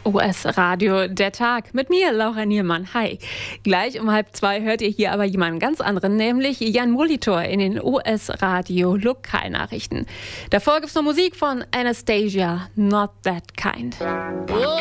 US-Radio, der Tag. Mit mir, Laura Niermann. Hi. Gleich um 1:30 hört ihr hier aber jemanden ganz anderen, nämlich Jan Molitor in den US-Radio Lokalnachrichten. Davor gibt's noch Musik von Anastasia, Not That Kind.